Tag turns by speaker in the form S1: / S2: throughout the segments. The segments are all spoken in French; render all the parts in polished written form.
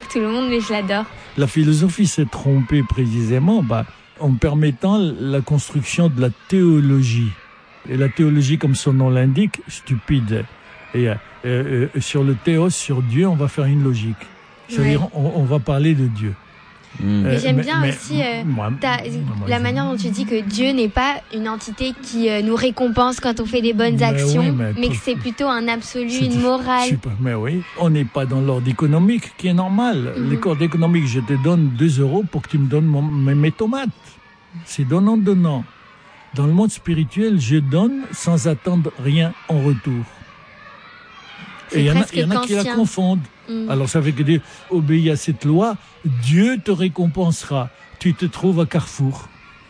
S1: tout le monde, mais je l'adore.
S2: La philosophie s'est trompée précisément en permettant la construction de la théologie. Et la théologie, comme son nom l'indique, stupide. Et sur le théos, sur Dieu, on va faire une logique. C'est-à-dire, on va parler de Dieu.
S1: Mais j'aime bien aussi la manière dont tu dis que Dieu n'est pas une entité qui nous récompense quand on fait des bonnes actions, mais que c'est plutôt un absolu, une morale.
S2: Super, mais oui, on n'est pas dans l'ordre économique, qui est normal. L'ordre économique, je te donne 2 € pour que tu me donnes mes tomates. C'est donnant. Dans le monde spirituel, je donne sans attendre rien en retour. Et il y en a qui la confondent. Alors ça veut dire, obéis à cette loi, Dieu te récompensera. Tu te trouves à Carrefour.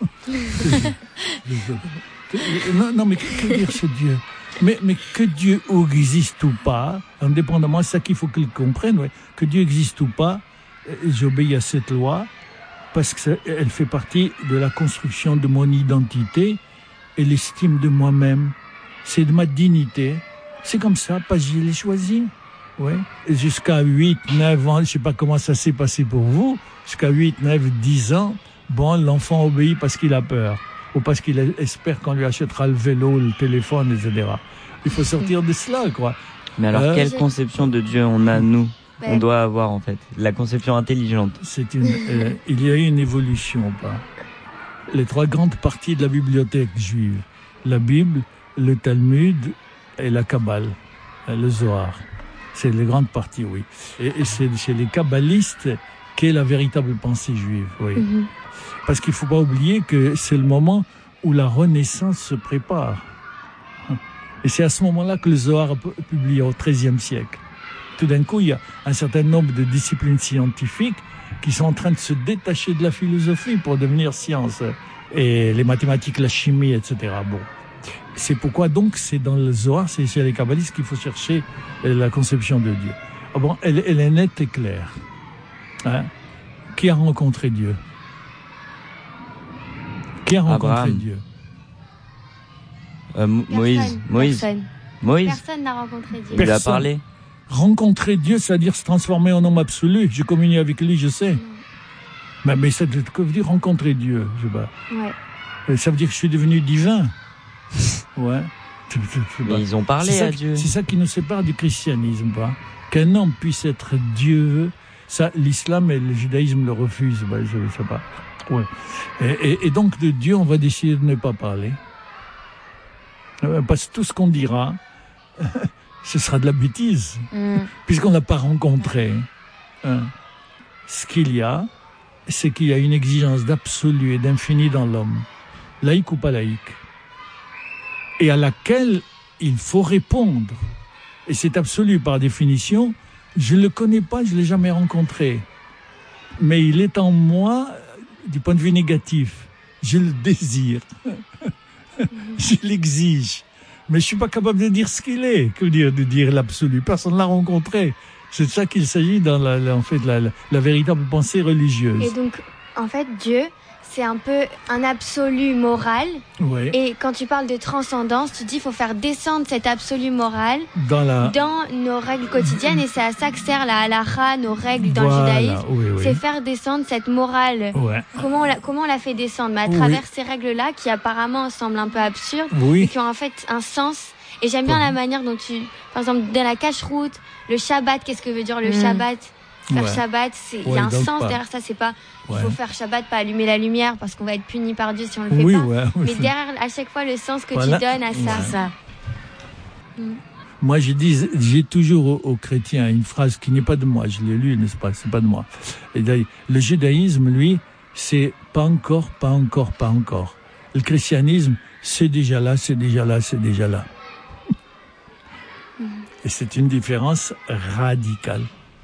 S2: non, mais que dire ce Dieu? Mais que Dieu existe ou pas, indépendamment, c'est ça qu'il faut qu'ils comprennent, que Dieu existe ou pas, j'obéis à cette loi parce qu'elle fait partie de la construction de mon identité et l'estime de moi-même. C'est de ma dignité. C'est comme ça, parce que je l'ai choisi. Ouais. Et jusqu'à 8, 9 ans, je sais pas comment ça s'est passé pour vous, jusqu'à 8, 9, 10 ans, l'enfant obéit parce qu'il a peur, ou parce qu'il espère qu'on lui achètera le vélo, le téléphone, etc. Il faut sortir de cela, quoi.
S3: Mais alors, quelle conception de Dieu on a, nous? On doit avoir, en fait, la conception intelligente.
S2: Il y a eu une évolution, Les 3 grandes parties de la bibliothèque juive, la Bible, le Talmud et la Kabbale, le Zohar. C'est les grandes parties, oui. Et c'est chez les kabbalistes qu'est la véritable pensée juive, oui. Parce qu'il ne faut pas oublier que c'est le moment où la Renaissance se prépare. Et c'est à ce moment-là que le Zohar a publié au XIIIe siècle. Tout d'un coup, il y a un certain nombre de disciplines scientifiques qui sont en train de se détacher de la philosophie pour devenir science. Et les mathématiques, la chimie, etc. Bon. C'est pourquoi donc c'est dans le Zohar, c'est chez les kabbalistes qu'il faut chercher la conception de Dieu. Elle est nette et claire. Qui a rencontré Dieu? Qui a rencontré
S3: Abraham.
S2: Dieu?
S3: Moïse.
S1: Personne n'a rencontré Dieu.
S3: Il lui a parlé.
S2: Rencontrer Dieu, c'est-à-dire se transformer en homme absolu. Je communie avec lui, je sais. Mais ça veut dire rencontrer Dieu, je sais pas. Ouais. Ça veut dire que je suis devenu divin. Ouais.
S3: Mais ils ont parlé à Dieu.
S2: C'est ça qui nous sépare du christianisme, qu'un homme puisse être Dieu. Ça, l'islam et le judaïsme le refusent. Je ne sais pas. Ouais. Et donc de Dieu, on va décider de ne pas parler. Parce que tout ce qu'on dira, ce sera de la bêtise, puisqu'on n'a pas rencontré. Ce qu'il y a, c'est qu'il y a une exigence d'absolu et d'infini dans l'homme, laïque ou pas laïque, et à laquelle il faut répondre. Et c'est absolu par définition. Je ne le connais pas, je ne l'ai jamais rencontré. Mais il est en moi du point de vue négatif. Je le désire. Je l'exige. Mais je ne suis pas capable de dire ce qu'il est. Que dire de dire l'absolu? Personne ne l'a rencontré. C'est de ça qu'il s'agit dans la véritable pensée religieuse.
S1: Et donc, en fait, Dieu, c'est un peu un absolu moral.
S2: Ouais.
S1: Et quand tu parles de transcendance, tu dis qu'il faut faire descendre cet absolu moral dans nos règles quotidiennes. Et c'est à ça que sert la halakha, nos règles dans le judaïsme. Oui. C'est faire descendre cette morale. Ouais. Comment on la fait descendre? À travers ces règles-là, qui apparemment semblent un peu absurdes, et qui ont en fait un sens. Et j'aime bien la manière dont par exemple, dans la cache-route, le Shabbat, qu'est-ce que veut dire le Shabbat? Faire Shabbat, il y a un sens derrière ça, c'est pas il faut faire Shabbat, pas allumer la lumière parce qu'on va être puni par Dieu si on le fait pas. Mais derrière, à chaque fois, le sens que tu donnes à ça.
S2: Moi, j'ai toujours aux chrétiens une phrase qui n'est pas de moi, je l'ai lue, n'est-ce pas? C'est pas de moi. Et d'ailleurs, le judaïsme, lui, c'est pas encore, pas encore, pas encore. Le christianisme, c'est déjà là, c'est déjà là, c'est déjà là. Et c'est une différence radicale.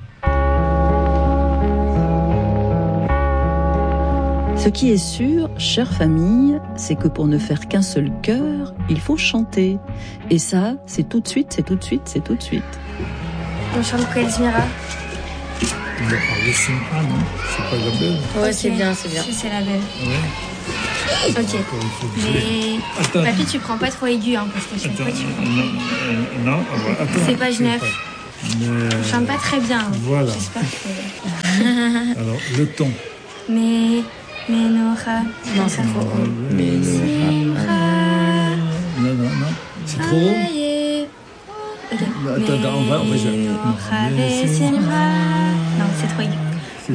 S4: Ce qui est sûr, chère famille, c'est que pour ne faire qu'un seul cœur, il faut chanter. Et ça, c'est tout de suite, c'est tout de suite, c'est tout de suite.
S1: On chante quoi, Elzmira?
S2: C'est pas la belle.
S1: Ouais, c'est bien. C'est la belle. Ouais. Ok. Mais papy, tu prends pas trop aigu, parce que chaque fois tu prends.
S2: Non, attends.
S1: C'est page 9. On chante pas très bien.
S2: Voilà.
S1: J'espère que...
S2: Alors, le ton.
S1: Menorah.
S4: Non, c'est trop haut.
S2: Non. C'est trop haut.
S1: Ok.
S2: Attends, on va.
S1: Non, c'est trop aigu.